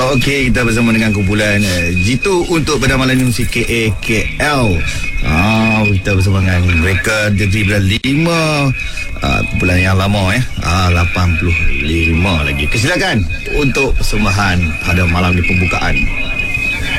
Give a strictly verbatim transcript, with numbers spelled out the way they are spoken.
Okey, kita bersama dengan kumpulan uh, Jitu untuk pada malam ini musik K A K L. Ah, kita bersama dengan mereka dari bulan lima uh, kumpulan yang lama eh. Ah, lapan puluh lima lagi. Kesilakan untuk persembahan pada malam di pembukaan.